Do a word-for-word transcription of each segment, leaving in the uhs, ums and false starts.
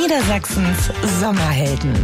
Niedersachsens Sommerhelden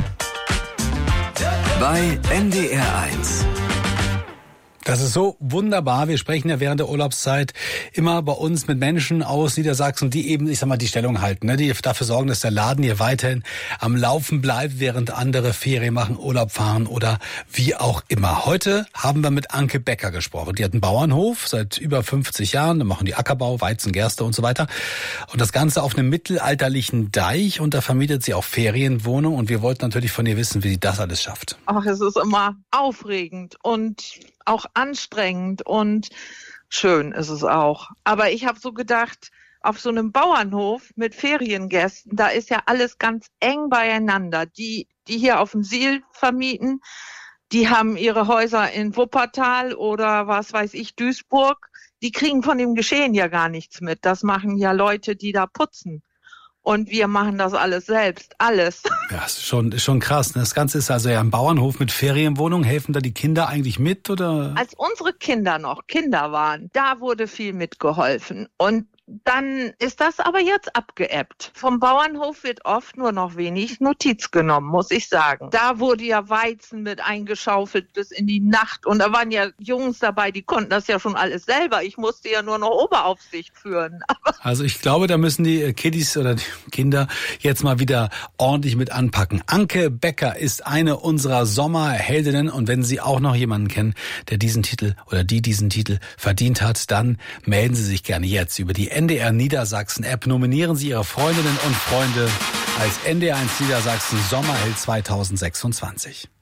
bei N D R eins. Das ist so wunderbar. Wir sprechen ja während der Urlaubszeit immer bei uns mit Menschen aus Niedersachsen, die eben, ich sag mal, die Stellung halten, ne? Die dafür sorgen, dass der Laden hier weiterhin am Laufen bleibt, während andere Ferien machen, Urlaub fahren oder wie auch immer. Heute haben wir mit Anke Becker gesprochen. Die hat einen Bauernhof seit über fünfzig Jahren. Da machen die Ackerbau, Weizen, Gerste und so weiter. Und das Ganze auf einem mittelalterlichen Deich. Und da vermietet sie auch Ferienwohnungen. Und wir wollten natürlich von ihr wissen, wie sie das alles schafft. Ach, es ist immer aufregend und auch anstrengend und schön ist es auch. Aber ich habe so gedacht, auf so einem Bauernhof mit Feriengästen, da ist ja alles ganz eng beieinander. Die, die hier auf dem Siel vermieten, die haben ihre Häuser in Wuppertal oder was weiß ich, Duisburg. Die kriegen von dem Geschehen ja gar nichts mit. Das machen ja Leute, die da putzen. Und wir machen das alles selbst, alles. Ja, ist schon, ist schon krass. Das Ganze ist also ja ein Bauernhof mit Ferienwohnungen. Helfen da die Kinder eigentlich mit, oder? Als unsere Kinder noch Kinder waren, da wurde viel mitgeholfen. Und dann ist das aber jetzt abgeebbt. Vom Bauernhof wird oft nur noch wenig Notiz genommen, muss ich sagen. Da wurde ja Weizen mit eingeschaufelt bis in die Nacht. Und da waren ja Jungs dabei, die konnten das ja schon alles selber. Ich musste ja nur noch Oberaufsicht führen. Also ich glaube, da müssen die Kiddies oder die Kinder jetzt mal wieder ordentlich mit anpacken. Anke Becker ist eine unserer Sommerheldinnen. Und wenn Sie auch noch jemanden kennen, der diesen Titel oder die diesen Titel verdient hat, dann melden Sie sich gerne jetzt über die N D R Niedersachsen App. Nominieren Sie Ihre Freundinnen und Freunde als N D R eins Niedersachsen Sommerheld zweitausendsechsundzwanzig.